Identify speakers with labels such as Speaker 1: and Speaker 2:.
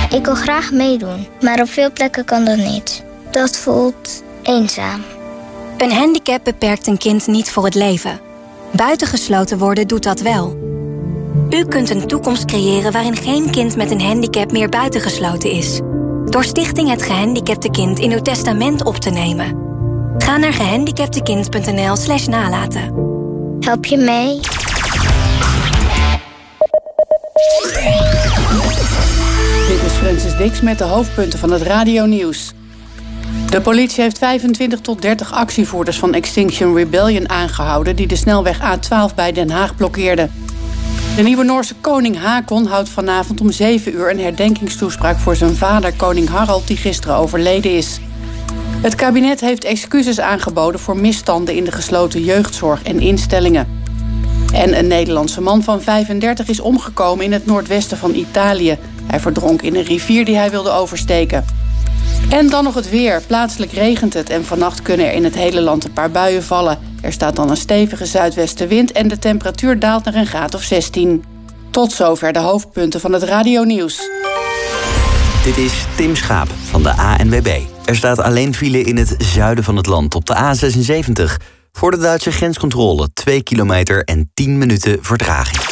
Speaker 1: Ik wil graag meedoen, maar op veel plekken kan dat niet. Dat voelt eenzaam.
Speaker 2: Een handicap beperkt een kind niet voor het leven. Buitengesloten worden doet dat wel. U kunt een toekomst creëren waarin geen kind met een handicap meer buitengesloten is. Door Stichting Het Gehandicapte Kind in uw testament op te nemen. Ga naar gehandicaptekind.nl/nalaten.
Speaker 1: Help je mee?
Speaker 3: Dit is Francis Dix met de hoofdpunten van het radionieuws. De politie heeft 25 tot 30 actievoerders van Extinction Rebellion aangehouden die de snelweg A12 bij Den Haag blokkeerden. De nieuwe Noorse koning Hakon houdt vanavond om 7 uur een herdenkingstoespraak voor zijn vader, koning Harald, die gisteren overleden is. Het kabinet heeft excuses aangeboden voor misstanden in de gesloten jeugdzorg en instellingen. En een Nederlandse man van 35 is omgekomen in het noordwesten van Italië. Hij verdronk in een rivier die hij wilde oversteken. En dan nog het weer. Plaatselijk regent het en vannacht kunnen er in het hele land een paar buien vallen. Er staat dan een stevige zuidwestenwind en de temperatuur daalt naar een graad of 16. Tot zover de hoofdpunten van het radionieuws.
Speaker 4: Dit is Tim Schaap van de ANWB. Er staat alleen file in het zuiden van het land op de A76. Voor de Duitse grenscontrole 2 kilometer en 10 minuten vertraging.